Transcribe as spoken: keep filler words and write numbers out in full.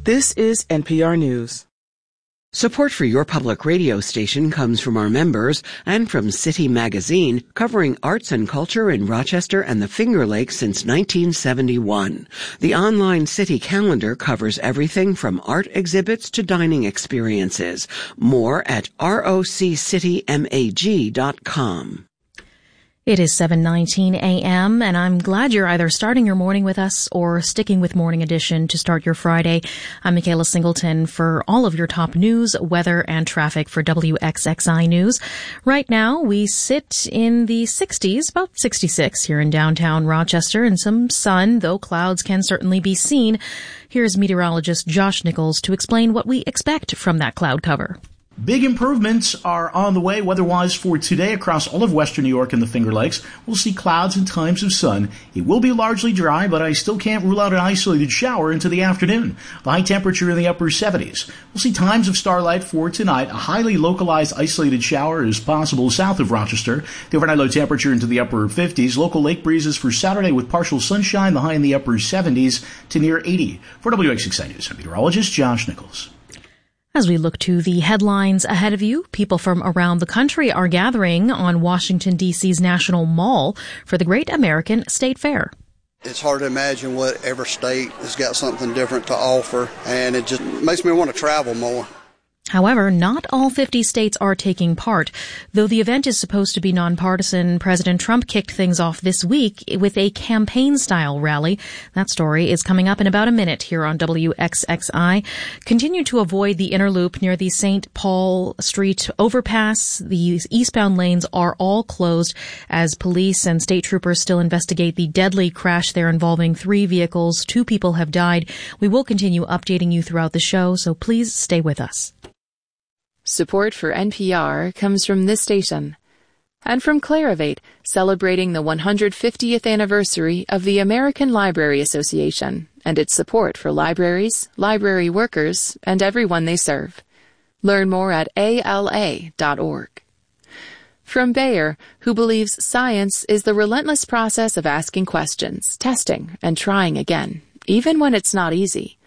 This is N P R News. Support for your public radio station comes from our members and from City Magazine, covering arts and culture in Rochester and the Finger Lakes since nineteen seventy-one. The online city calendar covers everything from art exhibits to dining experiences. More at roc city mag dot com. It is seven nineteen a.m., and I'm glad you're either starting your morning with us or sticking with Morning Edition to start your Friday. I'm Michaela Singleton for all of your top news, weather, and traffic for W X X I News. Right now, we sit in the sixties, about sixty-six here in downtown Rochester, and some sun, though clouds can certainly be seen. Here's meteorologist Josh Nichols to explain what we expect from that cloud cover. Big improvements are on the way weather-wise for today across all of western New York and the Finger Lakes. We'll see clouds and times of sun. It will be largely dry, but I still can't rule out an isolated shower into the afternoon. The high temperature in the upper seventies. We'll see times of starlight for tonight. A highly localized isolated shower is possible south of Rochester. The overnight low temperature into the upper fifties. Local lake breezes for Saturday with partial sunshine. The high in the upper seventies to near eighty. For W X X I News, I'm meteorologist Josh Nichols. As we look to the headlines ahead of you, people from around the country are gathering on Washington, D C's National Mall for the Great American State Fair. It's hard to imagine what every state has got something different to offer, and it just makes me want to travel more. However, not all fifty states are taking part. Though the event is supposed to be nonpartisan, President Trump kicked things off this week with a campaign-style rally. That story is coming up in about a minute here on W X X I. Continue to avoid the inner loop near the Saint Paul Street overpass. The eastbound lanes are all closed as police and state troopers still investigate the deadly crash there involving three vehicles. Two people have died. We will continue updating you throughout the show, so please stay with us. Support for N P R comes from this station and from Clarivate, celebrating the one hundred fiftieth anniversary of the American Library Association and its support for libraries, library workers, and everyone they serve. Learn more at A L A dot org. From Bayer, who believes science is the relentless process of asking questions, testing, and trying again, even when it's not easy.